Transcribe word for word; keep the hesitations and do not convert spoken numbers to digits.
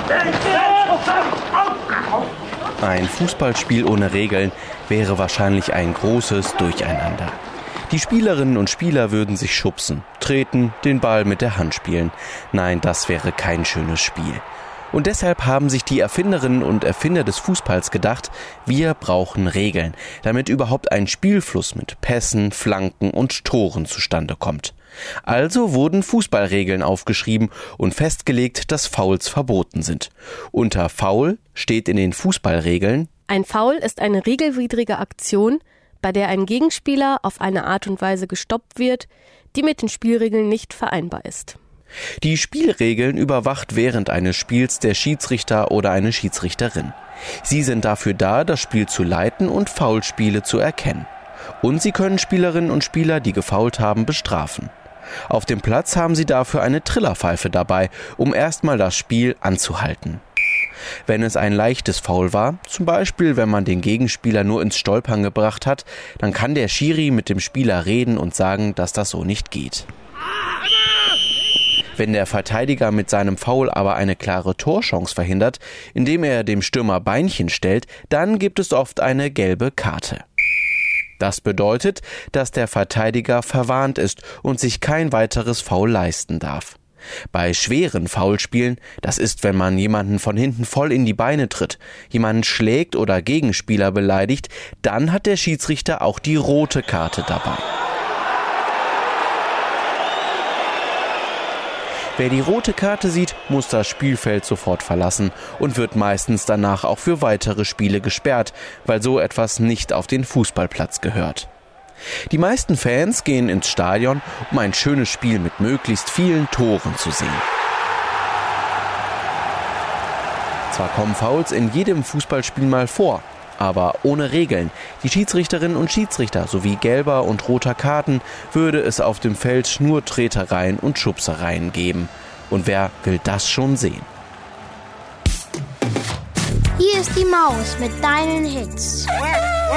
Ein Fußballspiel ohne Regeln wäre wahrscheinlich ein großes Durcheinander. Die Spielerinnen und Spieler würden sich schubsen, treten, den Ball mit der Hand spielen. Nein, das wäre kein schönes Spiel. Und deshalb haben sich die Erfinderinnen und Erfinder des Fußballs gedacht, wir brauchen Regeln, damit überhaupt ein Spielfluss mit Pässen, Flanken und Toren zustande kommt. Also wurden Fußballregeln aufgeschrieben und festgelegt, dass Fouls verboten sind. Unter Foul steht in den Fußballregeln: Ein Foul ist eine regelwidrige Aktion, bei der ein Gegenspieler auf eine Art und Weise gestoppt wird, die mit den Spielregeln nicht vereinbar ist. Die Spielregeln überwacht während eines Spiels der Schiedsrichter oder eine Schiedsrichterin. Sie sind dafür da, das Spiel zu leiten und Foulspiele zu erkennen. Und sie können Spielerinnen und Spieler, die gefoult haben, bestrafen. Auf dem Platz haben sie dafür eine Trillerpfeife dabei, um erstmal das Spiel anzuhalten. Wenn es ein leichtes Foul war, zum Beispiel wenn man den Gegenspieler nur ins Stolpern gebracht hat, dann kann der Schiri mit dem Spieler reden und sagen, dass das so nicht geht. Wenn der Verteidiger mit seinem Foul aber eine klare Torchance verhindert, indem er dem Stürmer Beinchen stellt, dann gibt es oft eine gelbe Karte. Das bedeutet, dass der Verteidiger verwarnt ist und sich kein weiteres Foul leisten darf. Bei schweren Foulspielen, das ist, wenn man jemanden von hinten voll in die Beine tritt, jemanden schlägt oder Gegenspieler beleidigt, dann hat der Schiedsrichter auch die rote Karte dabei. Wer die rote Karte sieht, muss das Spielfeld sofort verlassen und wird meistens danach auch für weitere Spiele gesperrt, weil so etwas nicht auf den Fußballplatz gehört. Die meisten Fans gehen ins Stadion, um ein schönes Spiel mit möglichst vielen Toren zu sehen. Zwar kommen Fouls in jedem Fußballspiel mal vor, aber ohne Regeln. Die Schiedsrichterinnen und Schiedsrichter sowie gelber und roter Karten würde es auf dem Feld nur Tretereien und Schubsereien geben. Und wer will das schon sehen? Hier ist die Maus mit deinen Hits.